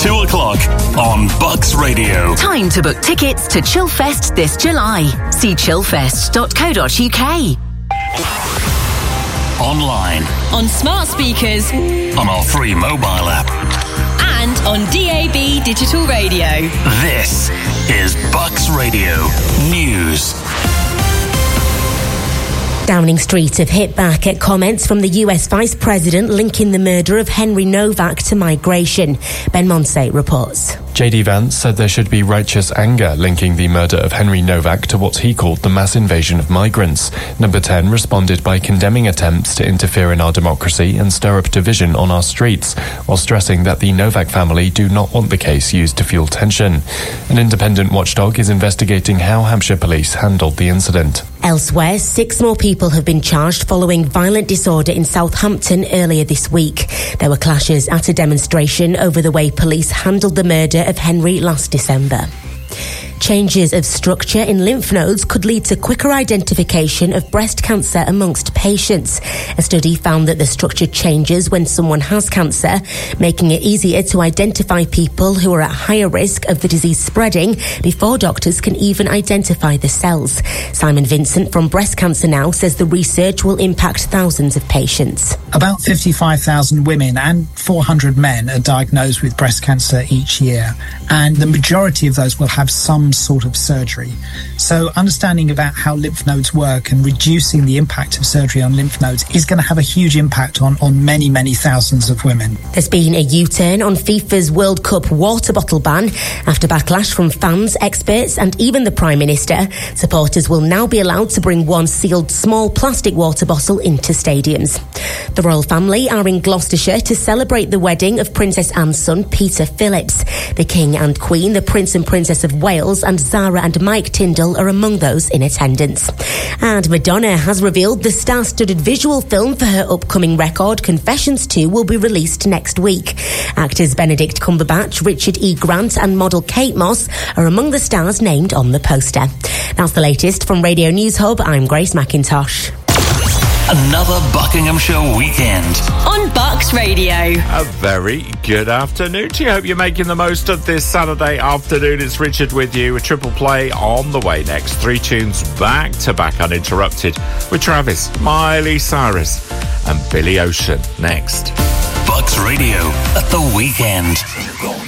2 o'clock on Bucks Radio. Time to book tickets to Chillfest this July. See chillfest.co.uk. Online. On smart speakers. On our free mobile app. And on DAB digital radio. This is Bucks Radio News. Downing Street have hit back at comments from the US Vice President linking the murder of Henry Novak to migration. Ben Monsey reports. JD Vance said there should be righteous anger linking the murder of Henry Novak to what he called the mass invasion of migrants. Number 10 responded by condemning attempts to interfere in our democracy and stir up division on our streets, while stressing that the Novak family do not want the case used to fuel tension. An independent watchdog is investigating how Hampshire police handled the incident. Elsewhere, 6 more people have been charged following violent disorder in Southampton earlier this week. There were clashes at a demonstration over the way police handled the murder of Henry last December. Changes of structure in lymph nodes could lead to quicker identification of breast cancer amongst patients. A study found that the structure changes when someone has cancer, making it easier to identify people who are at higher risk of the disease spreading before doctors can even identify the cells. Simon Vincent from Breast Cancer Now says the research will impact thousands of patients. About 55,000 women and 400 men are diagnosed with breast cancer each year, and the majority of those will have some sort of surgery. So understanding about how lymph nodes work and reducing the impact of surgery on lymph nodes is going to have a huge impact on many, many thousands of women. There's been a U-turn on FIFA's World Cup water bottle ban after backlash from fans, experts and even the Prime Minister. Supporters will now be allowed to bring one sealed small plastic water bottle into stadiums. The royal family are in Gloucestershire to celebrate the wedding of Princess Anne's son, Peter Phillips. The King and Queen, the Prince and Princess of Wales and Zara and Mike Tyndall are among those in attendance. And Madonna has revealed the star-studded visual film for her upcoming record, Confessions 2, will be released next week. Actors Benedict Cumberbatch, Richard E. Grant and model Kate Moss are among the stars named on the poster. That's the latest from Radio News Hub. I'm Grace McIntosh. Another Buckinghamshire weekend on Bucks Radio. A very good afternoon to you. Hope you're making the most of this Saturday afternoon. It's Richard with you. A triple play on the way next. 3 tunes back to back uninterrupted with Travis, Miley Cyrus and Billy Ocean next. Bucks Radio at the weekend.